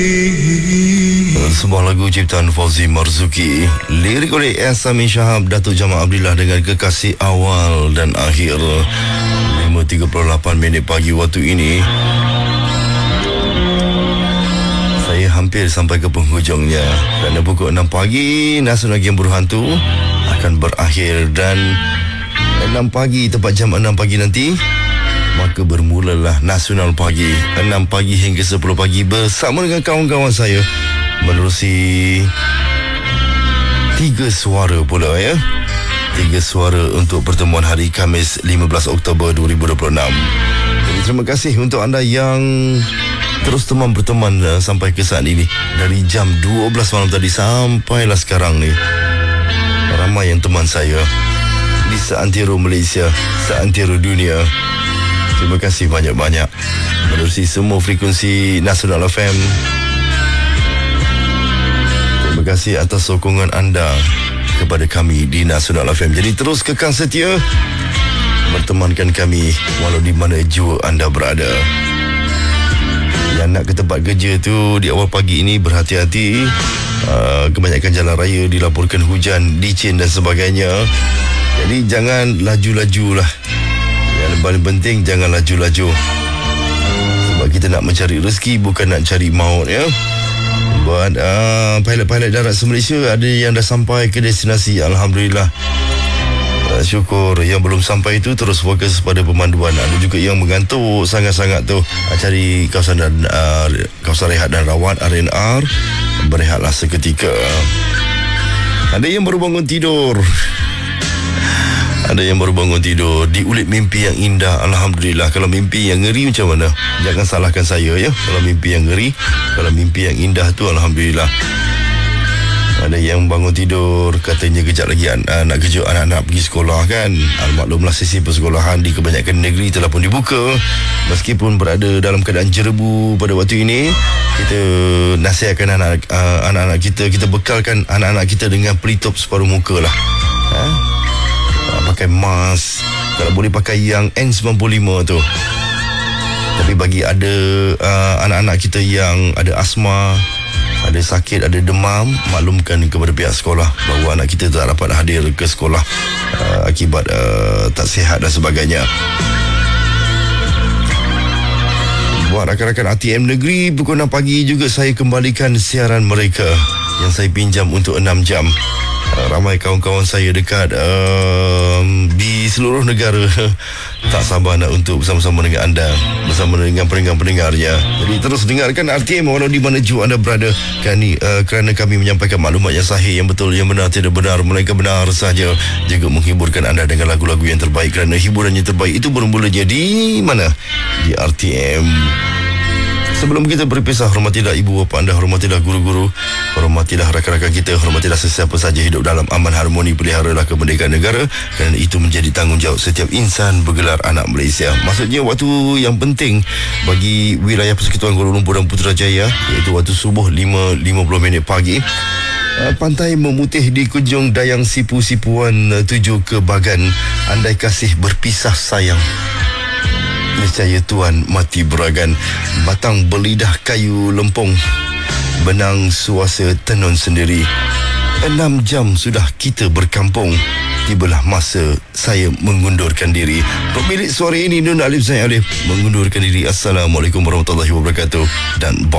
Sebuah lagu ciptaan Fauzi Marzuki, lirik oleh Amin Shahab, Datuk Jamal Abdillah dengan Kekasih Awal dan Akhir. 5.38 minit pagi waktu ini. Saya hampir sampai ke penghujungnya. Kerana pukul 6 pagi Nasional Game Berhantu akan berakhir, dan 6 pagi tepat jam 6 pagi nanti maka bermulalah Nasional Pagi 6 pagi hingga 10 pagi bersama dengan kawan-kawan saya menerusi 3 suara pula ya. 3 suara untuk pertemuan hari Khamis 15 Oktober 2026. Jadi terima kasih untuk anda yang terus berteman sampai ke saat ini. Dari jam 12 malam tadi sampailah sekarang ni, ramai yang teman saya di seantero Malaysia, seantero dunia. Terima kasih banyak-banyak menerusi semua frekuensi Nasional FM. Terima kasih atas sokongan anda kepada kami di Nasional FM. Jadi terus kekal setia bertemankan kami walau di mana jua anda berada. Yang nak ke tempat kerja tu di awal pagi ini berhati-hati. Kebanyakan jalan raya dilaporkan hujan, licin dan sebagainya. Jadi jangan laju-laju lah. Yang paling penting jangan laju-laju, sebab kita nak mencari rezeki, bukan nak cari maut ya. Buat pilot-pilot darat se-Malaysia, ada yang dah sampai ke destinasi, Alhamdulillah. Syukur. Yang belum sampai itu terus fokus pada pemanduan. Ada juga yang mengantuk sangat-sangat tu, cari kawasan rehat dan rawat R&R, berehatlah seketika. Ada yang baru bangun tidur, ada yang baru bangun tidur diulit mimpi yang indah, Alhamdulillah. Kalau mimpi yang ngeri macam mana, jangan salahkan saya ya. Kalau mimpi yang ngeri, kalau mimpi yang indah tu Alhamdulillah. Ada yang bangun tidur katanya kejap lagi nak kejut anak-anak pergi sekolah kan. Maklumlah sesi persekolahan di kebanyakan negeri telah pun dibuka. Meskipun berada dalam keadaan jerebu pada waktu ini, kita nasihatkan anak-anak kita, kita bekalkan anak-anak kita dengan pelitup separuh muka lah. Pakai mask, kalau boleh pakai yang N95 tu. Tapi bagi ada anak-anak kita yang ada asma, ada sakit, ada demam, maklumkan kepada pihak sekolah bahawa anak kita tak dapat hadir ke sekolah akibat tak sihat dan sebagainya. Buat rakan-rakan RTM Negeri, pukul 6 pagi juga saya kembalikan siaran mereka yang saya pinjam untuk 6 jam. Ramai kawan-kawan saya dekat di seluruh negara tak sabar nak untuk bersama-sama dengan anda, bersama dengan pendengar-pendengarnya. Jadi terus dengarkan RTM walau di mana jua anda berada, kerana kami menyampaikan maklumat yang sahih, yang betul, yang benar, tidak benar, melainkan benar saja. Juga menghiburkan anda dengan lagu-lagu yang terbaik, kerana hiburan yang terbaik itu bermulanya di mana? Di RTM. Sebelum kita berpisah, hormatilah ibu bapa anda, hormatilah guru-guru, hormatilah rakan-rakan kita, hormatilah sesiapa saja hidup dalam aman harmoni, peliharalah kemerdekaan negara, kerana itu menjadi tanggungjawab setiap insan bergelar anak Malaysia. Maksudnya waktu yang penting bagi wilayah Persekutuan Kuala Lumpur dan Putrajaya, iaitu waktu subuh 5.50 minit pagi. Pantai memutih di Kunjung Dayang Sipu-Sipuan 7 ke Bagan. Andai kasih berpisah sayang, niscaya Tuan mati beragan. Batang berlidah kayu lempung, benang suasa tenun sendiri. 6 jam sudah kita berkampung, tibalah masa saya mengundurkan diri. Pemilik suara ini Nun Alif Zain Alif mengundurkan diri. Assalamualaikum warahmatullahi wabarakatuh. Dan